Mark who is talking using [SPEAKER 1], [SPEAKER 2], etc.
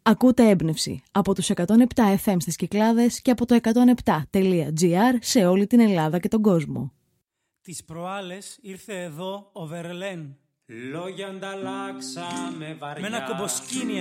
[SPEAKER 1] Ακούτε έμπνευση από τους 107 FM στις Κυκλάδες και από το 107.gr σε όλη την Ελλάδα και τον κόσμο.
[SPEAKER 2] Τις προάλλες ήρθε εδώ ο Βερελέν.
[SPEAKER 3] Λόγια ανταλλάξαμε βαριά.
[SPEAKER 2] Με ένα κομποσκίνη